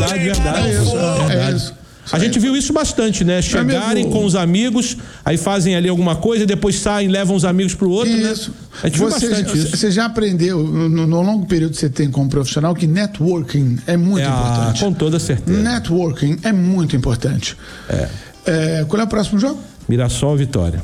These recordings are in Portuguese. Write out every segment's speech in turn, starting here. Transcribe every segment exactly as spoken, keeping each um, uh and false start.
verdade, verdade. É isso, verdade. é isso. A gente viu isso bastante, né? Chegarem Amigo, com os amigos, aí fazem ali alguma coisa, depois saem, levam os amigos pro outro, isso. né? A gente você, viu bastante isso. Você já aprendeu, no, no longo período que você tem como profissional, que networking é muito é, importante. Com toda certeza. Networking é muito importante. É. É, qual é o próximo jogo? Mirassol e Vitória.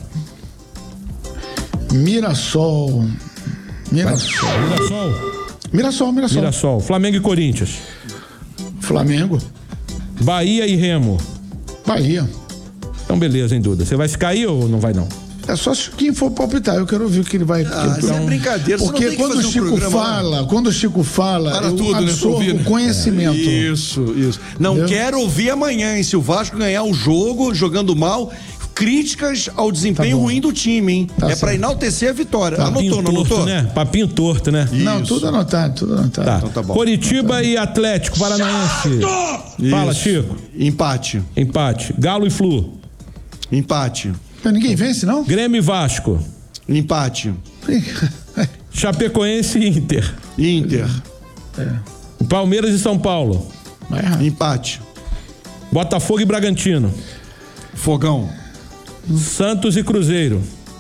Mirassol. Mirassol. Mirassol. Mirassol, Mirassol. Mirassol. Flamengo e Corinthians. Flamengo. Bahia e Remo. Bahia. Então beleza, hein, Duda? Você vai ficar aí ou não vai não? É só se quem for palpitar, eu quero ouvir o que ele vai... Ah, isso é brincadeira. Porque você não tem quando o um Chico fala, lá. quando o Chico fala, Para eu tudo, absorvo né, o conhecimento. É, isso, isso. Não Entendeu? quero ouvir amanhã, hein? Se o Vasco ganhar o jogo, jogando mal, críticas ao desempenho Tá ruim do time, hein? Tá é certo. pra enaltecer a vitória. Papinho Anotou, não torto, anotou? né? Papinho torto, né? Não, Isso. tudo anotado, tudo anotado. Tá. Então tá bom. Coritiba Tá. e Atlético Paranaense. Fala, Isso. Chico. Empate. Empate. Galo e Flu. Empate. Mas ninguém vence, não? Grêmio e Vasco. Empate. Chapecoense e Inter. Inter. Palmeiras e São Paulo. Vai errar. Empate. Botafogo e Bragantino. Fogão. Santos e Cruzeiro.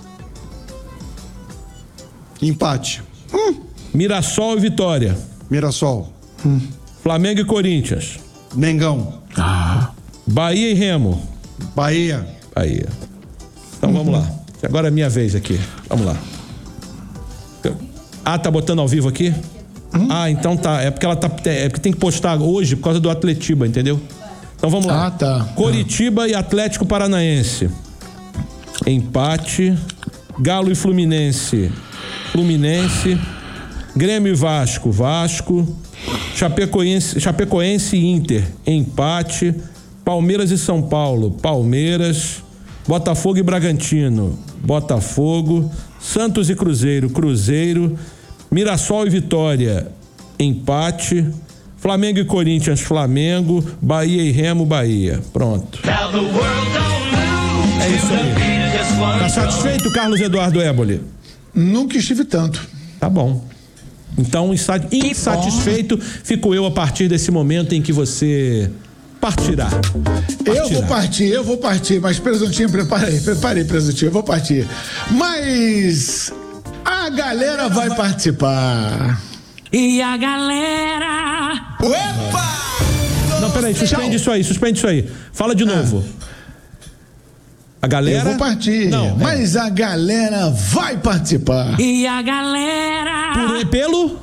Empate. Mirassol e Vitória. Mirassol. Flamengo e Corinthians. Mengão. Bahia e Remo. Bahia. Bahia. Então vamos lá. Agora é minha vez aqui. Vamos lá. Ah, tá botando ao vivo aqui? Hum? Ah, então tá. É porque ela tá. É porque tem que postar hoje por causa do Atletiba, entendeu? Então vamos lá. Ah, tá. Coritiba e Atlético Paranaense. Empate. Galo e Fluminense. Fluminense. Grêmio e Vasco. Vasco. Chapecoense, Chapecoense e Inter. Empate. Palmeiras e São Paulo. Palmeiras. Botafogo e Bragantino. Botafogo. Santos e Cruzeiro. Cruzeiro. Mirassol e Vitória. Empate. Flamengo e Corinthians. Flamengo. Bahia e Remo. Bahia. Pronto. É isso aí. Tá satisfeito, Carlos Eduardo Éboli? Nunca estive tanto. Tá bom. Então, insa- insatisfeito fico eu a partir desse momento em que você partirá. Eu Partirá. vou partir, eu vou partir, mas presuntinho, prepara aí, prepara aí, presuntinho, eu vou partir. Mas a galera vai participar. E a galera... Opa! Não, peraí, suspende Tchau. isso aí, suspende isso aí. Fala de novo. A galera... Eu vou partir, Não, é. mas a galera vai participar. E a galera... Por, pelo...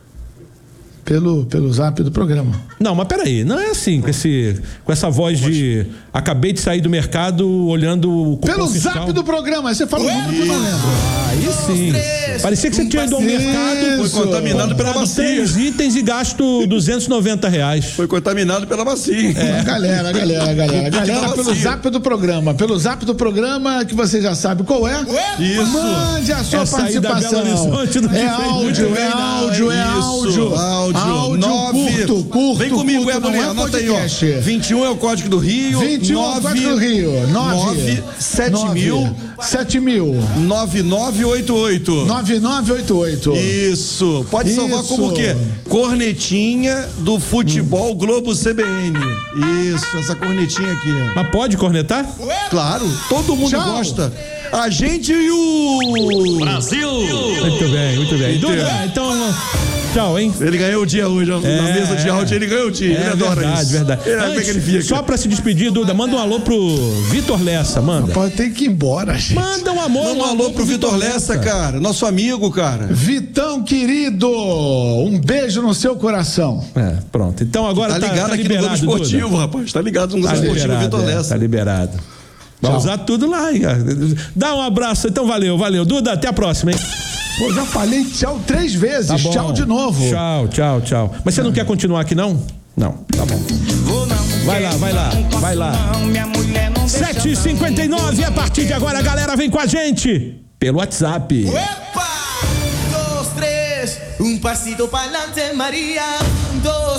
Pelo, pelo zap do programa. Não, mas peraí, não é assim, com, esse, com essa voz de... Acabei de sair do mercado olhando o cupom Pelo fiscal. zap do programa, você fala o número que eu não lembro. Aí sim. Parecia que você tinha ido ao mercado... Foi contaminado pela comprado macia. três itens e gasto duzentos e noventa reais. Foi contaminado pela macia. É. Galera, galera, galera, galera, Então, pelo assim, zap do programa, pelo zap do programa que você já sabe qual é. Isso. Mande a sua Essa aí da participação. Belo Horizonte não É te fez muito áudio, bem, é não, áudio, é Isso, áudio. áudio. Áudio Nove. curto, curto. Vem comigo, curto, Éboli, não é anota aí, ó. podcast. vinte e um é o código do Rio. vinte e um é o código do Rio. nove sete mil. sete mil. nove nove oito oito. nove nove oito oito. Isso. Pode salvar Isso. como o quê? Cornetinha do Futebol Globo C B N. Isso, essa cornetinha aqui. Mas pode cornetar? Claro, todo mundo Tchau. gosta. A gente e o... Brasil! Muito bem, muito bem. Inteiro. Duda, então, tchau, hein? Ele ganhou o dia hoje, na É, mesa de áudio, ele ganhou o dia. ele adora verdade, isso. verdade. Ele, como é que ele fica? Só pra se despedir, Duda, manda um alô pro Vitor Lessa, manda. Pode ter que ir embora, gente. Manda um amor, Manda um alô pro Vitor Lessa, cara. Nosso amigo, cara. Vitão querido, um beijo no seu coração. É, pronto. Então agora Tá tá, ligado tá aqui no liberado, Globo Esportivo, Duda. rapaz. Tá ligado no Tá Globo Esportivo, liberado, Vitor é, Lessa. tá liberado. Vai Tchau. usar tudo lá, hein? Dá um abraço, então valeu, valeu. Duda, até a próxima, hein? Pô, já falei tchau três vezes. Tá bom. Tchau de novo. Tchau, tchau, tchau. Mas você não quer continuar aqui, não? Não, tá bom. Vai lá, vai lá, vai lá. sete e cinquenta e nove, a partir de agora a galera vem com a gente pelo WhatsApp. Epa! Um, dois, três, um pasito para adelante, Maria. Um, dois, três.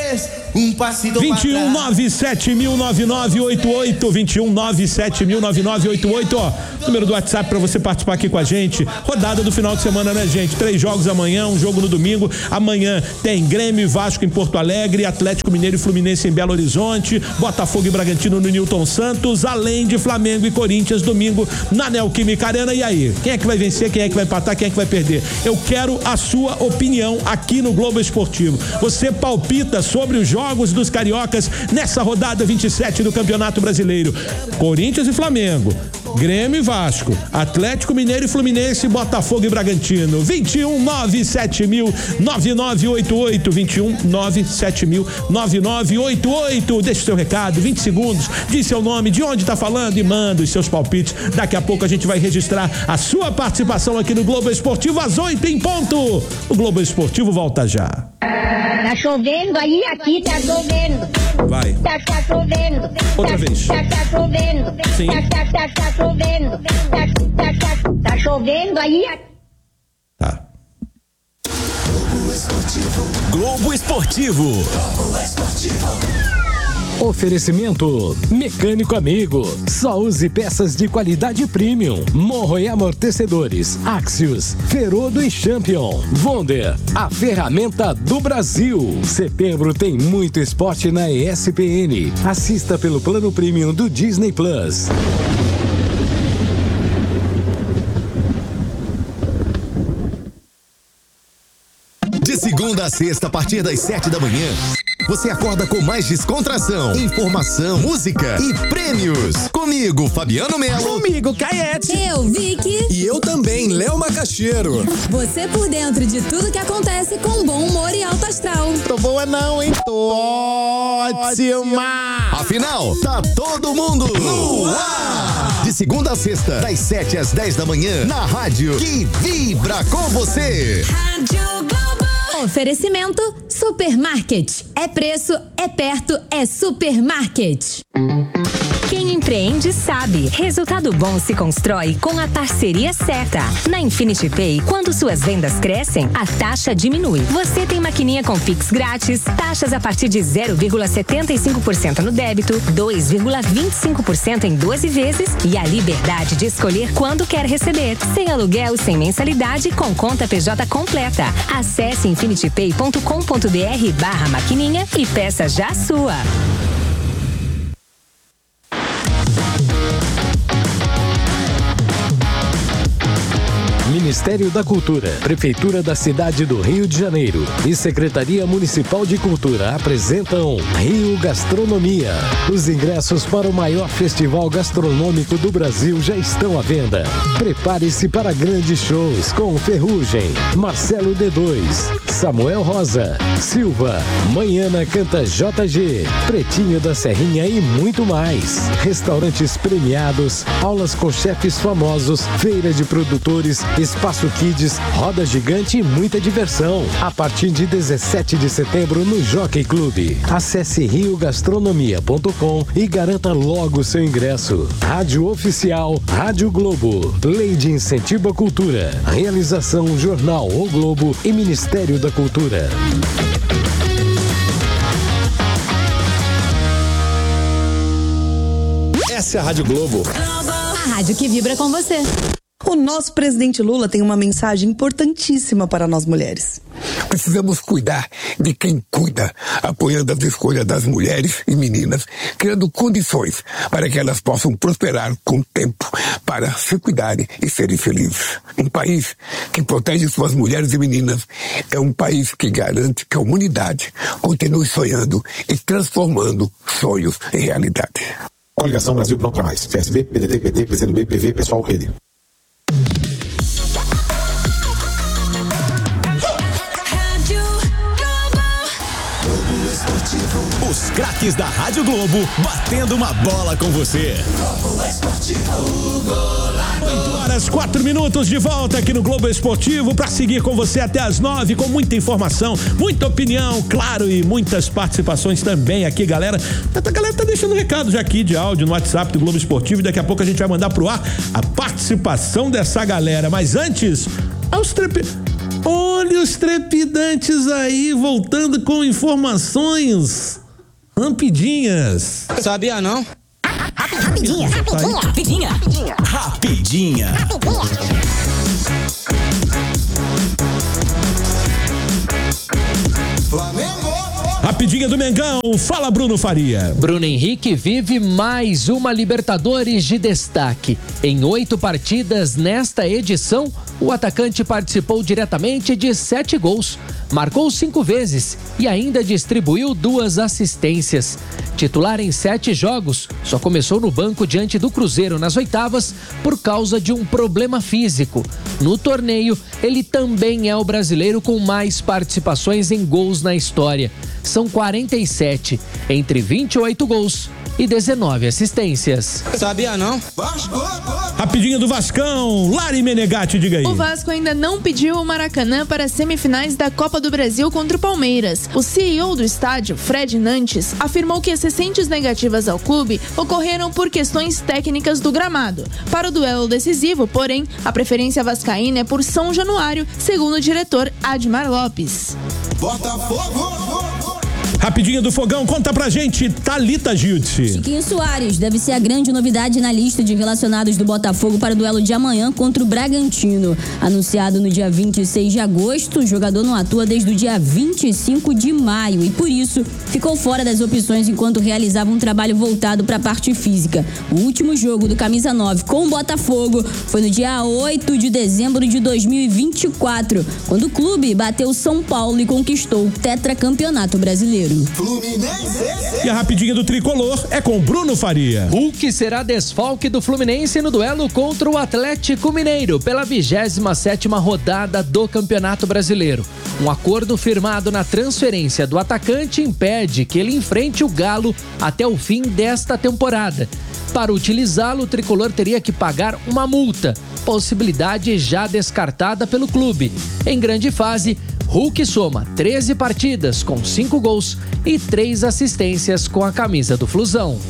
vez, um passito vinte e um nove sete mil nove nove oito oito, vinte e um nove sete mil nove nove oito oito, ó, número do WhatsApp pra você participar aqui com a gente. Rodada do final de semana, né, gente? Três jogos amanhã, um jogo no domingo. Amanhã tem Grêmio e Vasco em Porto Alegre, Atlético Mineiro e Fluminense em Belo Horizonte, Botafogo e Bragantino no Newton Santos, além de Flamengo e Corinthians domingo na Neoquímica Arena. E aí, quem é que vai vencer, quem é que vai empatar, quem é que vai perder? Eu quero a sua opinião aqui no Globo Esportivo. Você palpita sobre os jogos dos cariocas nessa rodada vinte e sete do Campeonato Brasileiro. Corinthians e Flamengo, Grêmio e Vasco, Atlético Mineiro e Fluminense, Botafogo e Bragantino. vinte e um nove sete mil nove nove oito oito, vinte e um nove sete mil nove nove oito oito. Deixe seu recado, vinte segundos, diz seu nome, de onde está falando e manda os seus palpites. Daqui a pouco a gente vai registrar a sua participação aqui no Globo Esportivo às oito em ponto. O Globo Esportivo volta já. Tá chovendo aí, aqui tá chovendo. Vai. Tá, tá chovendo. Outra tá, vez. Tá, tá chovendo. Sim. Tá, tá, tá, tá chovendo. Tá, tá, tá, tá chovendo aí. Tá. Globo Esportivo. Globo Esportivo. Oferecimento Mecânico Amigo. Só use peças de qualidade premium. Morro e amortecedores. Axios, Ferodo e Champion. Wonder, a ferramenta do Brasil. Setembro tem muito esporte na E S P N. Assista pelo plano premium do Disney Plus. De segunda a sexta, a partir das sete da manhã, você acorda com mais descontração, informação, música e prêmios. Comigo, Fabiano Melo. Comigo, Caiete. Eu, Vicky. E eu também, Léo Macaxeiro. Você por dentro de tudo que acontece com bom humor e alto astral. Tô boa não, hein? Tô ótima. Afinal, tá todo mundo no ar. De segunda a sexta, das sete às dez da manhã, na rádio que vibra com você. Rádio Globo. Oferecimento Supermarket. É preço, é perto, é Supermarket. Quem empreende sabe. Resultado bom se constrói com a parceria certa. Na Infinity Pay, quando suas vendas crescem, a taxa diminui. Você tem maquininha com Pix grátis, taxas a partir de zero vírgula setenta e cinco por cento no débito, dois vírgula vinte e cinco por cento em doze vezes e a liberdade de escolher quando quer receber. Sem aluguel, sem mensalidade, com conta P J completa. Acesse infinitypay ponto com ponto br barra maquininha e peça já a sua. Ministério da Cultura, Prefeitura da Cidade do Rio de Janeiro e Secretaria Municipal de Cultura apresentam Rio Gastronomia. Os ingressos para o maior festival gastronômico do Brasil já estão à venda. Prepare-se para grandes shows com Ferrugem, Marcelo D dois, Samuel Rosa, Silva, Manhana Canta J G, Pretinho da Serrinha e muito mais. Restaurantes premiados, aulas com chefes famosos, feira de produtores, Espaço Kids, roda gigante e muita diversão. A partir de dezessete de setembro no Jockey Clube. Acesse rio gastronomia ponto com e garanta logo seu ingresso. Rádio Oficial, Rádio Globo. Lei de Incentivo à Cultura. Realização Jornal O Globo e Ministério da Cultura. Essa é a Rádio Globo. A rádio que vibra com você. O nosso presidente Lula tem uma mensagem importantíssima para nós mulheres. Precisamos cuidar de quem cuida, apoiando as escolhas das mulheres e meninas, criando condições para que elas possam prosperar com o tempo, para se cuidarem e serem felizes. Um país que protege suas mulheres e meninas é um país que garante que a humanidade continue sonhando e transformando sonhos em realidade. Coligação Brasil Pronto Mais. P S B, P D T, P T, P C do B, P V, Pessoal, Rede. Os craques da Rádio Globo batendo uma bola com você. oito horas, quatro minutos de volta aqui no Globo Esportivo para seguir com você até as nove com muita informação, muita opinião, claro, e muitas participações também aqui, galera. A galera tá deixando recado já aqui de áudio no WhatsApp do Globo Esportivo e daqui a pouco a gente vai mandar pro ar a participação dessa galera. Mas antes, aos trepe... Olha os trepidantes aí, voltando com informações rapidinhas. Sabia não? Rapidinha, rapidinha, rapidinha, rapidinha. Rapidinha do Mengão, fala Bruno Faria. Bruno Henrique vive mais uma Libertadores de destaque. Em oito partidas nesta edição, o atacante participou diretamente de sete gols, marcou cinco vezes e ainda distribuiu duas assistências. Titular em sete jogos, só começou no banco diante do Cruzeiro nas oitavas por causa de um problema físico. No torneio, ele também é o brasileiro com mais participações em gols na história. São quarenta e sete, entre vinte e oito gols e dezenove assistências. Sabia não? Rapidinha do Vascão, Lari Menegatti, diga aí. O Vasco ainda não pediu o Maracanã para as semifinais da Copa do Brasil contra o Palmeiras. O C E O do estádio, Fred Nantes, afirmou que as recentes negativas ao clube ocorreram por questões técnicas do gramado. Para o duelo decisivo, porém, a preferência vascaína é por São Januário, segundo o diretor Admar Lopes. Botafogo! Rapidinha do Fogão, conta pra gente, Thalita Giltzi. Chiquinho Soares deve ser a grande novidade na lista de relacionados do Botafogo para o duelo de amanhã contra o Bragantino. Anunciado no dia vinte e seis de agosto, o jogador não atua desde o dia vinte e cinco de maio e, por isso, ficou fora das opções enquanto realizava um trabalho voltado para a parte física. O último jogo do Camisa nove com o Botafogo foi no dia oito de dezembro de dois mil e vinte e quatro, quando o clube bateu São Paulo e conquistou o tetracampeonato brasileiro. Fluminense. E a rapidinha do Tricolor é com Bruno Faria. Hulk será desfalque do Fluminense no duelo contra o Atlético Mineiro pela vigésima sétima rodada do Campeonato Brasileiro. Um acordo firmado na transferência do atacante impede que ele enfrente o Galo até o fim desta temporada. Para utilizá-lo, o Tricolor teria que pagar uma multa, possibilidade já descartada pelo clube. Em grande fase, Hulk soma treze partidas com cinco gols e três assistências com a camisa do Flusão.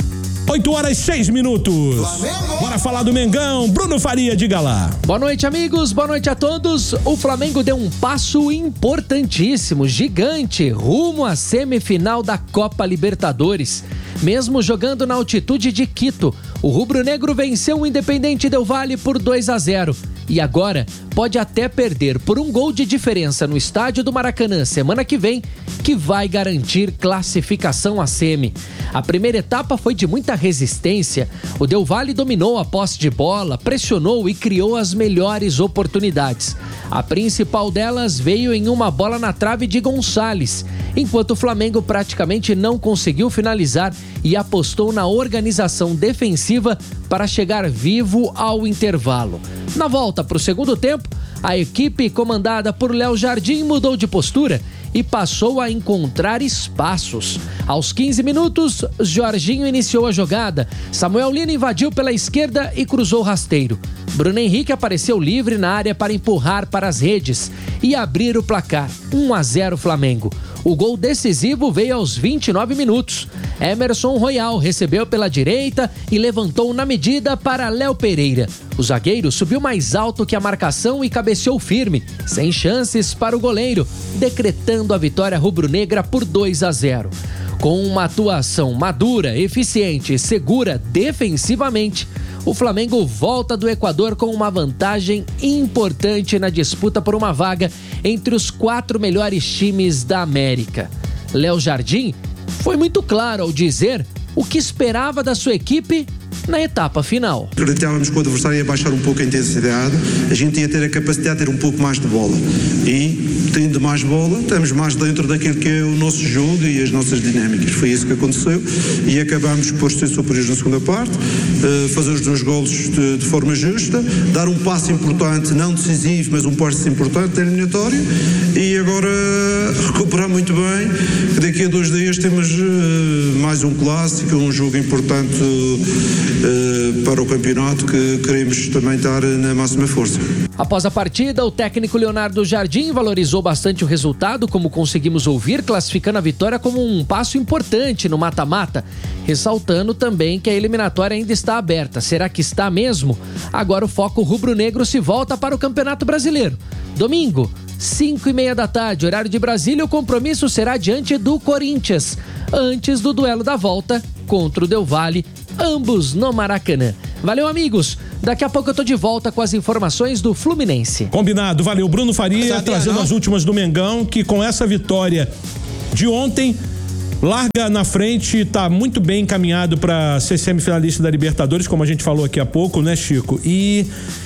oito horas e seis minutos. Flamengo. Bora falar do Mengão. Bruno Faria, diga lá. Boa noite, amigos. Boa noite a todos. O Flamengo deu um passo importantíssimo, gigante, rumo à semifinal da Copa Libertadores. Mesmo jogando na altitude de Quito, o rubro-negro venceu o Independente Del Valle por dois a zero. E agora pode até perder por um gol de diferença no estádio do Maracanã semana que vem, que vai garantir classificação à semi. A primeira etapa foi de muita resistência. O Del Valle dominou a posse de bola, pressionou e criou as melhores oportunidades. A principal delas veio em uma bola na trave de Gonçalves, enquanto o Flamengo praticamente não conseguiu finalizar e apostou na organização defensiva para chegar vivo ao intervalo. Na volta para o segundo tempo, a equipe comandada por Léo Jardim mudou de postura e passou a encontrar espaços. Aos quinze minutos, Jorginho iniciou a jogada. Samuel Lino invadiu pela esquerda e cruzou rasteiro. Bruno Henrique apareceu livre na área para empurrar para as redes e abrir o placar. um a zero Flamengo. O gol decisivo veio aos vinte e nove minutos. Emerson Royal recebeu pela direita e levantou na medida para Léo Pereira. O zagueiro subiu mais alto que a marcação e cabeceou firme, sem chances para o goleiro, decretando a vitória rubro-negra por dois a zero. Com uma atuação madura, eficiente e segura defensivamente, o Flamengo volta do Equador com uma vantagem importante na disputa por uma vaga entre os quatro melhores times da América. Léo Jardim foi muito claro ao dizer o que esperava da sua equipe na etapa final. Acreditávamos que o adversário ia baixar um pouco a intensidade, a gente ia ter a capacidade de ter um pouco mais de bola e, tendo mais bola, estamos mais dentro daquilo que é o nosso jogo e as nossas dinâmicas. Foi isso que aconteceu e acabamos por ser superiores na segunda parte, fazer os dois golos de, de forma justa, dar um passo importante, não decisivo, mas um passo importante na eliminatória e agora recuperar muito bem, que daqui a dois dias temos mais um clássico, um jogo importante para o campeonato que queremos também estar na máxima força. Após a partida, o técnico Leonardo Jardim valorizou bastante o resultado, como conseguimos ouvir, classificando a vitória como um passo importante no mata-mata, ressaltando também que a eliminatória ainda está aberta. Será que está mesmo? Agora o foco rubro-negro se volta para o Campeonato Brasileiro. Domingo, cinco e meia da tarde, horário de Brasília, o compromisso será diante do Corinthians, antes do duelo da volta contra o Del Valle, ambos no Maracanã. Valeu, amigos. Daqui a pouco eu tô de volta com as informações do Fluminense. Combinado. Valeu. Bruno Faria Sabia, trazendo não? as últimas do Mengão, que com essa vitória de ontem larga na frente, está muito bem encaminhado para ser semifinalista da Libertadores, como a gente falou aqui há pouco, né, Chico? E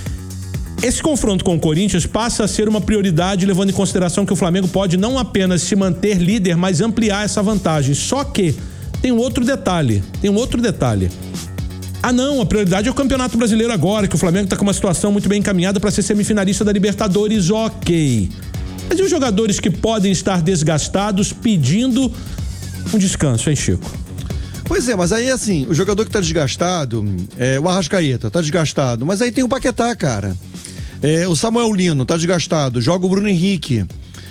esse confronto com o Corinthians passa a ser uma prioridade, levando em consideração que o Flamengo pode não apenas se manter líder, mas ampliar essa vantagem. Só que tem um outro detalhe, tem um outro detalhe. Ah não, a prioridade é o Campeonato Brasileiro agora, que o Flamengo está com uma situação muito bem encaminhada para ser semifinalista da Libertadores, ok. Mas e os jogadores que podem estar desgastados pedindo um descanso, hein, Chico? Pois é, mas aí assim, o jogador que tá desgastado, é, o Arrascaeta tá desgastado, mas aí tem o Paquetá, cara. É, o Samuel Lino tá desgastado, joga o Bruno Henrique.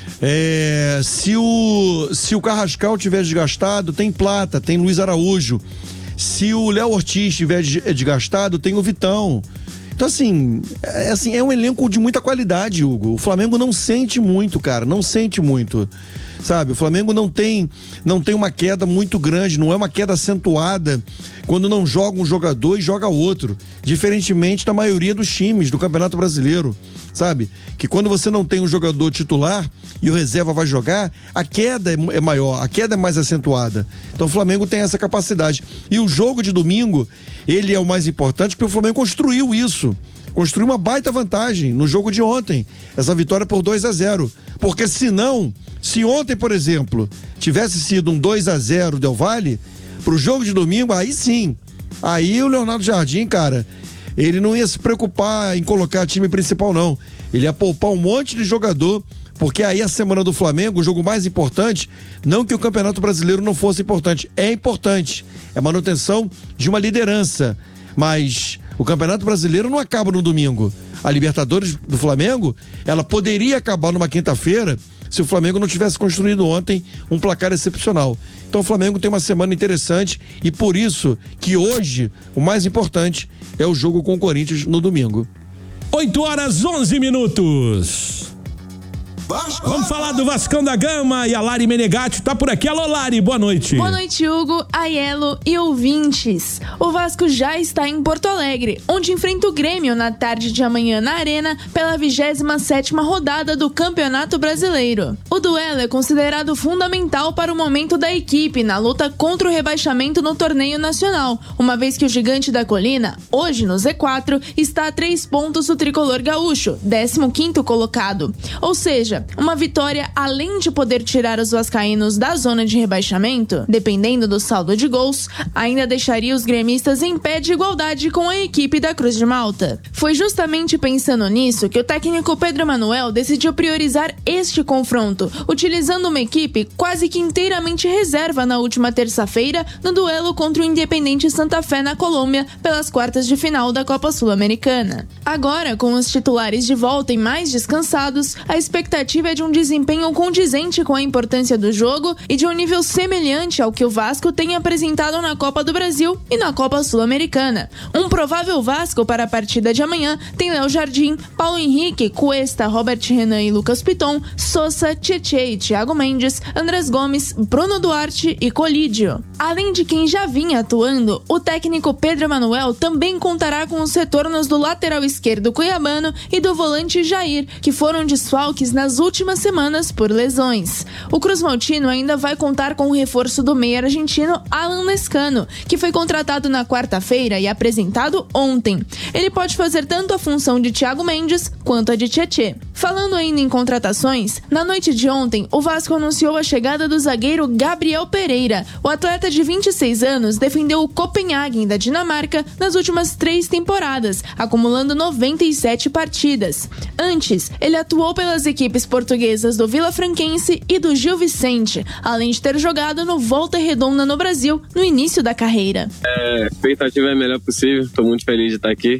É, se o se o Carrascal tiver desgastado, tem Plata, tem Luiz Araújo. Se o Léo Ortiz estiver desgastado, tem o Vitão. Então, assim é, assim, é um elenco de muita qualidade, Hugo. O Flamengo não sente muito, cara, não sente muito. Sabe, o Flamengo não tem, não tem uma queda muito grande, não é uma queda acentuada quando não joga um jogador e joga outro. Diferentemente da maioria dos times do Campeonato Brasileiro, sabe? Que quando você não tem um jogador titular e o reserva vai jogar, a queda é, é maior, a queda é mais acentuada. Então o Flamengo tem essa capacidade. E o jogo de domingo, ele é o mais importante porque o Flamengo construiu isso. Construiu uma baita vantagem no jogo de ontem. Essa vitória por dois a zero. Porque senão, se ontem, por exemplo, tivesse sido um dois a zero Del Valle, pro jogo de domingo, aí sim. Aí o Leonardo Jardim, cara, ele não ia se preocupar em colocar time principal, não. Ele ia poupar um monte de jogador, porque aí a semana do Flamengo, o jogo mais importante, não que o Campeonato Brasileiro não fosse importante, é importante. É a manutenção de uma liderança. Mas o Campeonato Brasileiro não acaba no domingo. A Libertadores do Flamengo, ela poderia acabar numa quinta-feira se o Flamengo não tivesse construído ontem um placar excepcional. Então o Flamengo tem uma semana interessante e por isso que hoje o mais importante é o jogo com o Corinthians no domingo. oito horas, onze minutos. Vamos falar do Vascão da Gama e a Lari Menegatti tá por aqui. Alô, Lari, boa noite. Boa noite, Hugo, Aiello e ouvintes. O Vasco já está em Porto Alegre, onde enfrenta o Grêmio na tarde de amanhã na Arena pela vigésima sétima rodada do Campeonato Brasileiro. O duelo é considerado fundamental para o momento da equipe na luta contra o rebaixamento no torneio nacional, uma vez que o Gigante da Colina, hoje no Z quatro, está a três pontos do tricolor gaúcho, décimo quinto colocado. Ou seja, uma vitória, além de poder tirar os vascaínos da zona de rebaixamento, dependendo do saldo de gols, ainda deixaria os gremistas em pé de igualdade com a equipe da Cruz de Malta. Foi justamente pensando nisso que o técnico Pedro Manuel decidiu priorizar este confronto, utilizando uma equipe quase que inteiramente reserva na última terça-feira no duelo contra o Independente Santa Fé na Colômbia pelas quartas de final da Copa Sul-Americana. Agora, com os titulares de volta e mais descansados, a expectativa é de um desempenho condizente com a importância do jogo e de um nível semelhante ao que o Vasco tem apresentado na Copa do Brasil e na Copa Sul-Americana. Um provável Vasco para a partida de amanhã tem Léo Jardim, Paulo Henrique, Cuesta, Robert Renan e Lucas Piton, Sosa, Tietê e Thiago Mendes, Andrés Gomes, Bruno Duarte e Colídio. Além de quem já vinha atuando, o técnico Pedro Manuel também contará com os retornos do lateral esquerdo cuiabano e do volante Jair, que foram desfalques nas últimas semanas por lesões. O Cruz Maltino ainda vai contar com o reforço do meia argentino Alan Lescano, que foi contratado na quarta-feira e apresentado ontem. Ele pode fazer tanto a função de Thiago Mendes quanto a de Tietê. Falando ainda em contratações, na noite de ontem, o Vasco anunciou a chegada do zagueiro Gabriel Pereira. O atleta de vinte e seis anos defendeu o Copenhagen da Dinamarca nas últimas três temporadas, acumulando noventa e sete partidas. Antes, ele atuou pelas equipes portuguesas do Vila Franquense e do Gil Vicente, além de ter jogado no Volta Redonda no Brasil no início da carreira. É, a expectativa é a melhor possível, estou muito feliz de estar aqui.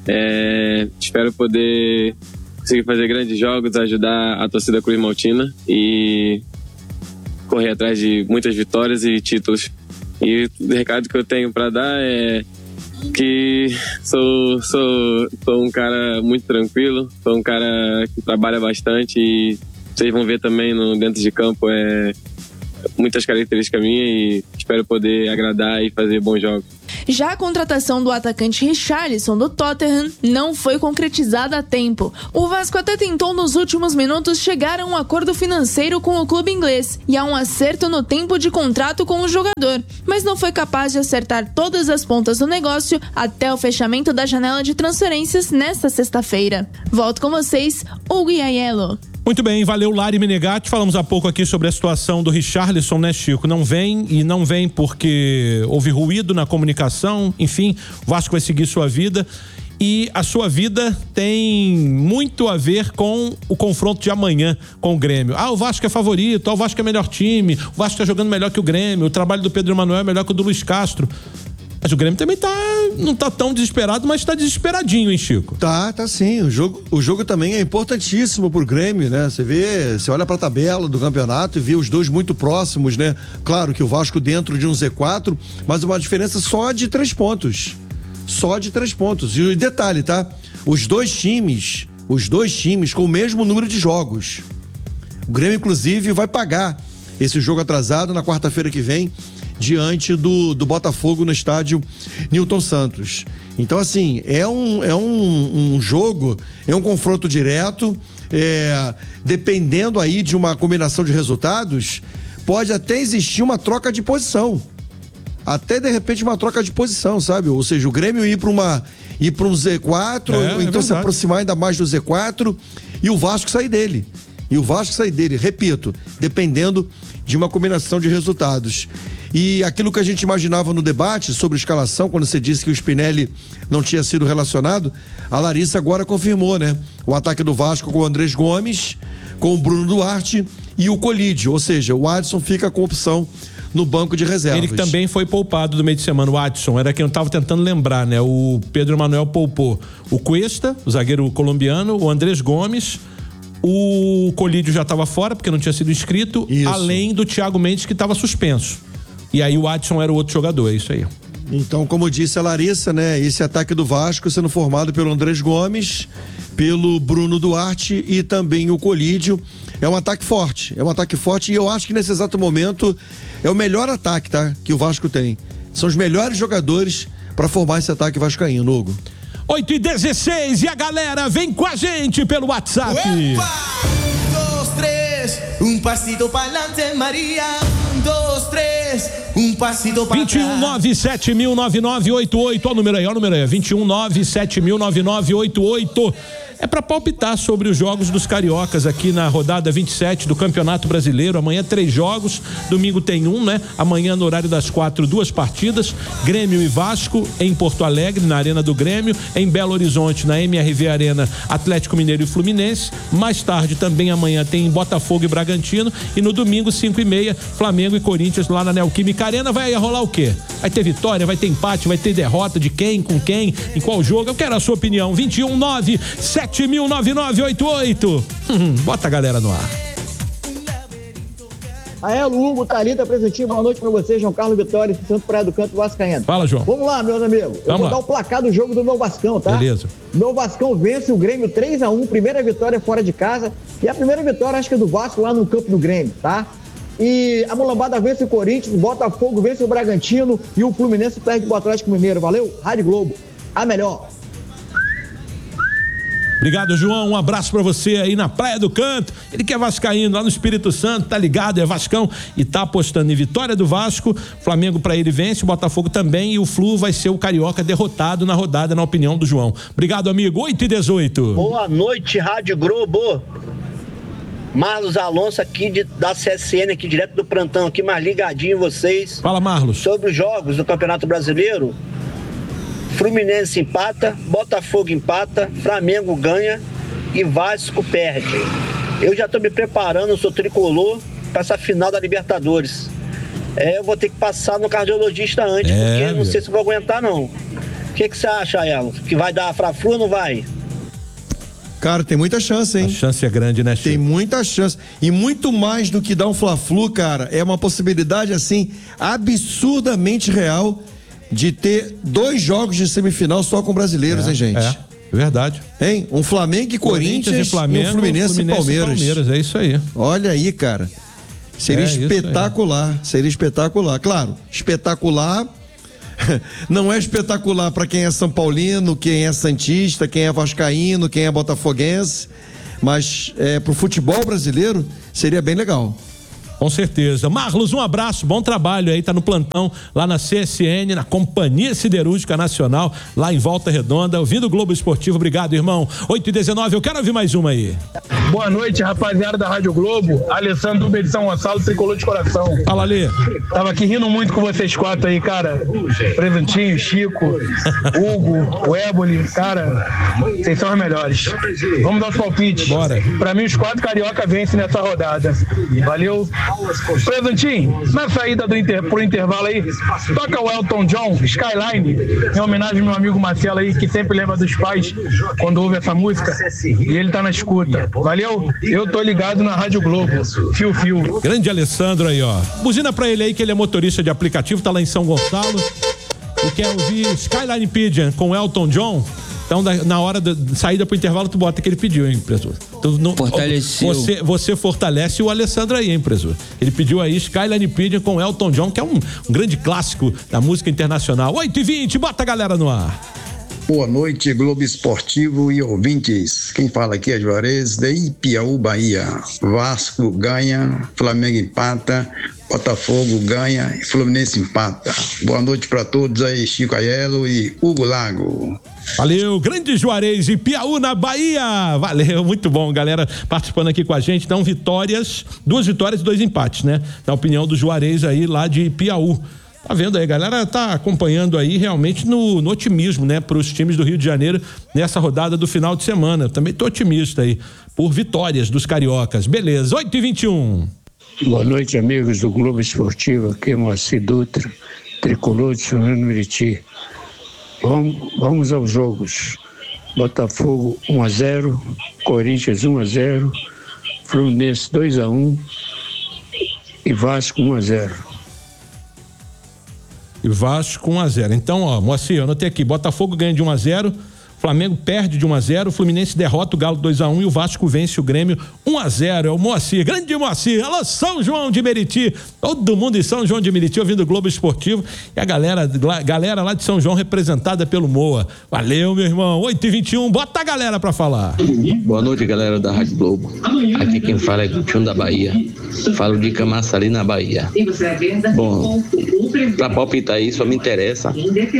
É, espero poder conseguir fazer grandes jogos, ajudar a torcida Cruz Maltina e correr atrás de muitas vitórias e títulos. E o recado que eu tenho para dar é que sou, sou, sou um cara muito tranquilo, sou um cara que trabalha bastante e vocês vão ver também no, dentro de campo é, muitas características minhas e espero poder agradar e fazer bons jogos. Já a contratação do atacante Richarlison do Tottenham não foi concretizada a tempo. O Vasco até tentou nos últimos minutos chegar a um acordo financeiro com o clube inglês e a um acerto no tempo de contrato com o jogador, mas não foi capaz de acertar todas as pontas do negócio até o fechamento da janela de transferências nesta sexta-feira. Volto com vocês, Hugo e Aiello. Muito bem, valeu Lari Menegatti. Falamos há pouco aqui sobre a situação do Richarlison, né, Chico? Não vem e não vem porque houve ruído na comunicação, enfim, o Vasco vai seguir sua vida e a sua vida tem muito a ver com o confronto de amanhã com o Grêmio. Ah, o Vasco é favorito, ah, o Vasco é melhor time, o Vasco tá jogando melhor que o Grêmio, o trabalho do Pedro Emanuel é melhor que o do Luiz Castro. Mas o Grêmio também tá, não tá tão desesperado, mas tá desesperadinho, hein, Chico? Tá, tá sim. O jogo, o jogo também é importantíssimo pro Grêmio, né? Você vê, você olha pra tabela do campeonato e vê os dois muito próximos, né? Claro que o Vasco dentro de um Z quatro, mas uma diferença só de três pontos. Só de três pontos. E detalhe, tá? Os dois times, os dois times com o mesmo número de jogos. O Grêmio, inclusive, vai pagar esse jogo atrasado na quarta-feira que vem, diante do, do Botafogo no estádio Newton Santos. Então, assim, é um, é um, um jogo, é um confronto direto, é, dependendo aí de uma combinação de resultados, pode até existir uma troca de posição. Até, de repente, uma troca de posição, sabe? Ou seja, o Grêmio ir para uma ir para um Z quatro, é, ou então é se aproximar ainda mais do Z quatro e o Vasco sair dele. E o Vasco sair dele, repito, dependendo de uma combinação de resultados. E aquilo que a gente imaginava no debate sobre escalação, quando você disse que o Spinelli não tinha sido relacionado, a Larissa agora confirmou, né? O ataque do Vasco com o Andrés Gomes, com o Bruno Duarte e o Colídio, ou seja, o Adson fica com opção no banco de reservas. Ele que também foi poupado do meio de semana, o Adson, era quem eu estava tentando lembrar, né? O Pedro Emanuel poupou o Cuesta, o zagueiro colombiano, o Andrés Gomes, o Colídio já estava fora porque não tinha sido inscrito, isso, além do Thiago Mendes que estava suspenso. E aí o Adson era o outro jogador, é isso aí. Então, como disse a Larissa, né? Esse ataque do Vasco sendo formado pelo Andrés Gomes, pelo Bruno Duarte e também o Colídio. É um ataque forte, é um ataque forte e eu acho que nesse exato momento é o melhor ataque, tá? Que o Vasco tem. São os melhores jogadores para formar esse ataque vascaíno, Hugo. oito e dezesseis e a galera vem com a gente pelo WhatsApp. Opa! Um, dois, três, um passito para adelante, Maria. Um, dois, três, um passito para vinte e um, nove sete mil, nove nove oito oito. Olha o número aí, olha o número aí. vinte e um, nove sete mil, nove nove oito oito. É para palpitar sobre os jogos dos cariocas aqui na rodada vinte e sete do Campeonato Brasileiro. Amanhã três jogos, domingo tem um, né? Amanhã no horário das quatro, duas partidas, Grêmio e Vasco em Porto Alegre, na Arena do Grêmio, em Belo Horizonte, na M R V Arena, Atlético Mineiro e Fluminense. Mais tarde também amanhã tem Botafogo e Bragantino e no domingo cinco e meia, Flamengo e Corinthians lá na Neoquímica Arena. Vai rolar o quê? Vai ter vitória, vai ter empate, vai ter derrota de quem, com quem, em qual jogo? Eu quero a sua opinião. vinte e um, nove sete mil, nove nove oito oito. Hum, bota a galera no ar. Aelo, Hugo, Thalita, presentinho, boa noite pra vocês, João Carlos Vitória, Santo Praia do Canto, Vascaíno. Fala, João. Vamos lá, meus amigos. Eu Vamos vou lá. dar o placar do jogo do meu Vascão, tá? Beleza. Meu Vascão vence o Grêmio três a um, primeira vitória fora de casa e a primeira vitória, acho que é do Vasco lá no campo do Grêmio, tá? E a Mulambada vence o Corinthians, o Botafogo vence o Bragantino e o Fluminense perde o Atlético Mineiro. Valeu? Rádio Globo, a melhor. Obrigado, João. Um abraço pra você aí na Praia do Canto. Ele que é vascaíno lá no Espírito Santo, tá ligado, é Vascão e tá apostando em vitória do Vasco. Flamengo pra ele vence, o Botafogo também e o Flu vai ser o carioca derrotado na rodada, na opinião do João. Obrigado, amigo. oito e dezoito. Boa noite, Rádio Globo. Marlos Alonso aqui de, da C S N, aqui direto do plantão, aqui mais ligadinho em vocês. Fala, Marlos. Sobre os jogos do Campeonato Brasileiro, Fluminense empata, Botafogo empata, Flamengo ganha e Vasco perde. Eu já estou me preparando, eu sou tricolor, para essa final da Libertadores. É, eu vou ter que passar no cardiologista antes, é, porque não sei se vou aguentar não. O que, que você acha, Elo? Que vai dar a Fla-Flu ou não vai? Cara, tem muita chance, hein? A chance é grande, né, Chico? Tem muita chance. E muito mais do que dar um Fla-Flu, cara, é uma possibilidade, assim, absurdamente real de ter dois jogos de semifinal só com brasileiros, É, hein, gente? é. Verdade. Hein? Um Flamengo e Corinthians, Corinthians e Flamengo, e um Fluminense, Fluminense e Palmeiras. e Palmeiras, é isso aí. Olha aí, cara. Seria É isso aí. espetacular, seria espetacular. Claro, espetacular não é espetacular para quem é São Paulino, quem é santista, quem é vascaíno, quem é botafoguense, mas é, pro futebol brasileiro seria bem legal. Com certeza. Marlos, um abraço, bom trabalho aí, tá no plantão lá na C S N, na Companhia Siderúrgica Nacional, lá em Volta Redonda, ouvindo o Globo Esportivo. Obrigado, irmão. oito e dezenove, eu quero ouvir mais uma aí. Boa noite, rapaziada da Rádio Globo. Alessandro Uber de São Gonçalo, tricolor de coração. Fala, Lê. Tava aqui rindo muito com vocês quatro aí, cara. Presentinho, Chico, Hugo, o Éboli, cara, vocês são os melhores. Vamos dar os palpites. Bora. Pra mim, os quatro carioca vencem nessa rodada. Valeu. Presentinho, na saída do inter, pro intervalo aí, toca o Elton John, Skyline, em homenagem ao meu amigo Marcelo aí, que sempre lembra dos pais quando ouve essa música, e ele tá na escuta. Valeu? Eu tô ligado na Rádio Globo. Fio, fio. Grande Alessandro aí, ó. Buzina pra ele aí que ele é motorista de aplicativo, tá lá em São Gonçalo e quer ouvir Skyline Pigeon com Elton John. Então, na hora da saída pro intervalo, tu bota que ele pediu, hein, professor? Tu não, Fortaleceu. Você, você fortalece o Alessandro aí, hein, professor? Ele pediu aí Skyline Pigeon com Elton John, que é um, um grande clássico da música internacional. oito e vinte, bota a galera no ar. Boa noite, Globo Esportivo e ouvintes. Quem fala aqui é Juarez, de Ipiaú, Bahia. Vasco ganha, Flamengo empata, Botafogo ganha e Fluminense empata. Boa noite para todos aí, Chico Aiello e Hugo Lago. Valeu, grande Juarez e Piauí na Bahia. Valeu, muito bom, galera participando aqui com a gente. Então, vitórias, duas vitórias e dois empates, né? Na opinião do Juarez aí lá de Piauí. Tá vendo aí, galera tá acompanhando aí realmente no, no otimismo, né? Para os times do Rio de Janeiro nessa rodada do final de semana. Eu também tô otimista aí por vitórias dos cariocas. Beleza, oito e vinte e um. Boa noite, amigos do Globo Esportivo. Aqui é Moacir Dutra, tricolor de São João do Meriti. Vamos, vamos aos jogos. Botafogo um a zero, Corinthians um a zero, Fluminense dois a um e Vasco um a zero. E Vasco um a zero. Então, ó, Moacir, eu anotei aqui, Botafogo ganha de um a zero, Flamengo perde de um a zero, o Fluminense derrota o Galo dois a um e o Vasco vence o Grêmio um a zero. É o Moacir, grande Moacir. Alô, São João de Meriti. Todo mundo em São João de Meriti ouvindo o Globo Esportivo e a galera, galera lá de São João representada pelo Moa. Valeu, meu irmão. oito e vinte e um, bota a galera pra falar. Boa noite, galera da Rádio Globo. Aqui quem fala é Coutinho da Bahia. Falo de Camaçari, na Bahia. Bom, pra palpitar isso, só me interessa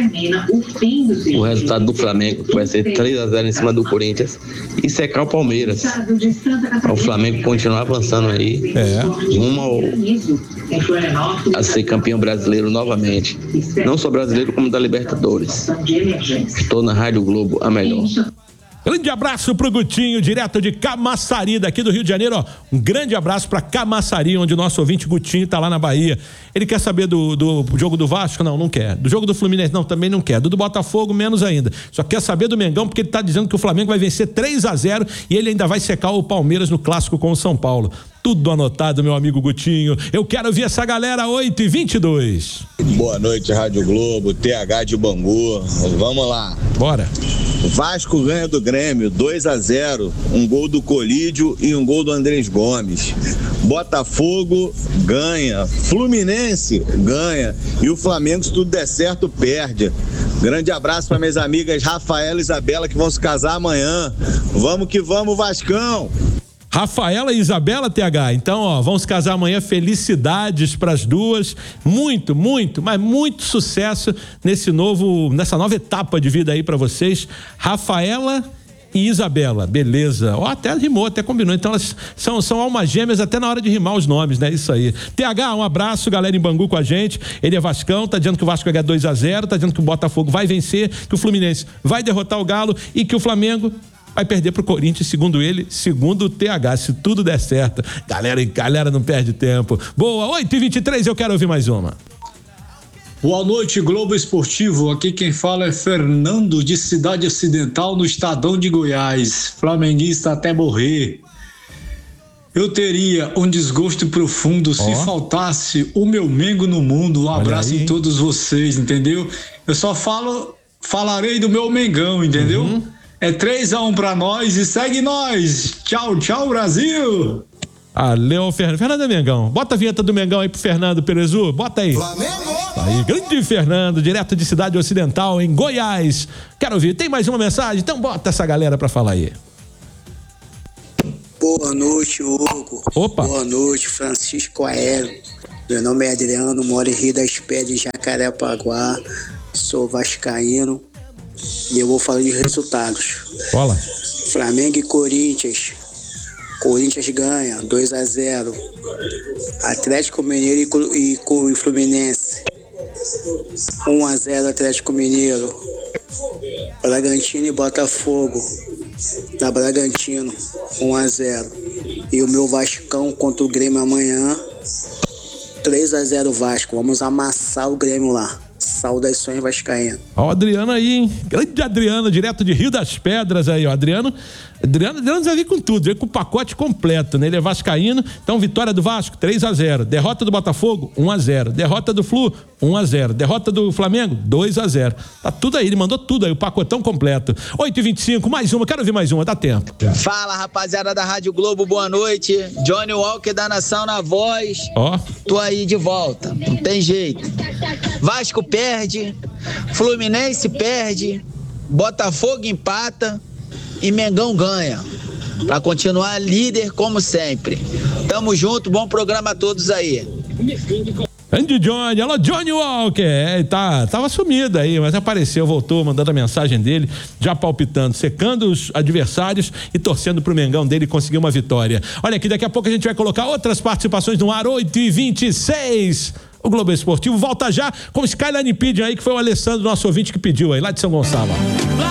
o resultado do Flamengo, que vai ser três a zero em cima do Corinthians, e secar o Palmeiras. O Flamengo continuar avançando aí, é. rumo ao, a ser campeão brasileiro novamente. Não só brasileiro, como da Libertadores. Estou na Rádio Globo, a melhor. Grande abraço pro Gutinho, direto de Camaçari, daqui do Rio de Janeiro, ó. Um grande abraço pra Camaçari, onde o nosso ouvinte Gutinho tá lá na Bahia. Ele quer saber do, do jogo do Vasco? Não, não quer. Do jogo do Fluminense? Não, também não quer. Do do Botafogo, menos ainda. Só quer saber do Mengão, porque ele tá dizendo que o Flamengo vai vencer três a zero e ele ainda vai secar o Palmeiras no clássico com o São Paulo. Tudo anotado, meu amigo Gutinho. Eu quero ouvir essa galera, oito e vinte e dois. Boa noite, Rádio Globo, T H de Bangu. Vamos lá. Bora. Vasco ganha do Grêmio, dois a zero. Um gol do Colídio e um gol do Andrés Gomes. Botafogo ganha. Fluminense ganha. E o Flamengo, se tudo der certo, perde. Grande abraço para minhas amigas Rafaela e Isabela, que vão se casar amanhã. Vamos que vamos, Vascão! Rafaela e Isabela, T H, então, ó, vão se casar amanhã, felicidades pras duas, muito, muito, mas muito sucesso nesse novo, nessa nova etapa de vida aí pra vocês, Rafaela e Isabela, beleza, ó, até rimou, até combinou, então elas são, são almas gêmeas até na hora de rimar os nomes, né, isso aí. T H, um abraço, galera em Bangu com a gente, ele é Vascão, tá dizendo que o Vasco vai ganhar dois a zero, tá dizendo que o Botafogo vai vencer, que o Fluminense vai derrotar o Galo e que o Flamengo vai perder pro Corinthians, segundo ele, segundo o T H, se tudo der certo. Galera, galera não perde tempo. Boa, oito e vinte e três, eu quero ouvir mais uma. Boa noite, Globo Esportivo. Aqui quem fala é Fernando, de Cidade Ocidental, no Estadão de Goiás. Flamenguista até morrer. eu teria um desgosto profundo se Ó. faltasse o meu Mengo no mundo. Um Olha abraço aí. em todos vocês, entendeu? Eu só falo, falarei do meu Mengão, entendeu? Uhum. É três a um pra nós e segue nós. Tchau, tchau, Brasil! Valeu, Fernando. Fernando é Mengão. Bota a vinheta do Mengão aí pro Fernando Perezu. Bota aí. Tá aí, grande Fernando, direto de Cidade Ocidental, em Goiás. Quero ouvir. Tem mais uma mensagem? Então bota essa galera pra falar aí. Boa noite, Hugo. Opa. Boa noite, Francisco Aéreo. Meu nome é Adriano, moro em Rio das Pedras, Jacarepaguá. Sou vascaíno e eu vou falar de resultados. Bola. Flamengo e Corinthians. Corinthians ganha dois a zero. Atlético Mineiro e, Cru- e, Cru- e Fluminense um a zero Atlético Mineiro. Bragantino e Botafogo da Bragantino um a zero. E o meu Vascão contra o Grêmio amanhã três a zero Vasco. Vamos amassar o Grêmio lá. Saudações vascaínas. Ó, o Adriano aí, hein? Grande Adriano, direto de Rio das Pedras aí, ó. Adriano, Adriano, Adriano vai vir com tudo, vem com o pacote completo, né? Ele é vascaíno, então vitória do Vasco, três a zero. Derrota do Botafogo, um a zero. Derrota do Flu, um a zero. Derrota do Flamengo, dois a zero. Tá tudo aí, ele mandou tudo aí, o pacotão completo. oito e vinte e cinco, mais uma, quero ouvir mais uma, dá tempo. Fala, rapaziada da Rádio Globo, boa noite. Johnny Walker da Nação na voz. Ó. Tô aí de volta, não tem jeito. Vasco perde, Fluminense perde, Botafogo empata e Mengão ganha. Pra continuar líder como sempre. Tamo junto, bom programa a todos aí. Grande Johnny, alô Johnny Walker, é, tá, tava sumido aí, mas apareceu, voltou, mandando a mensagem dele, já palpitando, secando os adversários e torcendo pro Mengão dele conseguir uma vitória. Olha aqui, daqui a pouco a gente vai colocar outras participações no ar, oito e vinte e seis. O Globo Esportivo volta já com o Skyline Pedium aí, que foi o Alessandro, nosso ouvinte, que pediu aí, lá de São Gonçalo.